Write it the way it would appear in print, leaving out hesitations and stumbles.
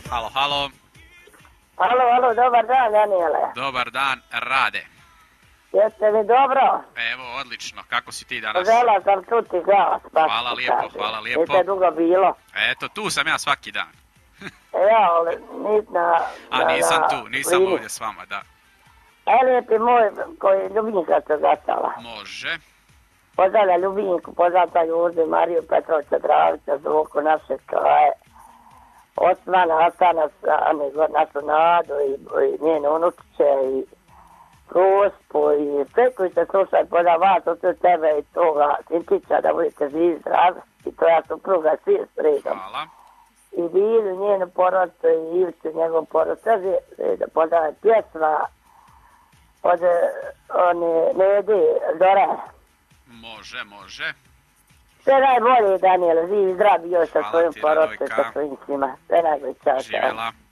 Halo, halo. Halo, dobar dan, Daniele. Dobar dan, Rade. Jeste li dobro? Evo, odlično. Kako si ti danas? Žela sam čuti glas. Hvala lijepo, hvala lijepo. Niste dugo bilo. Eto, tu sam ja svaki dan. Ja, nisam ovdje s vama, da. Lijepi moj, koji Ljubinka se zastala. Može. Pozdravlja Ljubinku, pozdravlja Juzu, Mariju, Petrovića, Dravića, Zvuku, naše kraje. Osmana, Hasana, našu Nadu i njene unučiće i Gospu i sve koji se slušaju poda vas, od tebe i toga Sintića, da budete živi zdravi i to ja supruga svi s redom. Hvala. I Bilju, njenu porodicu i Ivcu, njegov porodicu, sve da podaje pjesma od Nede Zore. Može. Sve najbolje, Daniel, živi zdravi još sa svojim porodicom, sa svojim svima. Sve najbolje, čao. Živjela.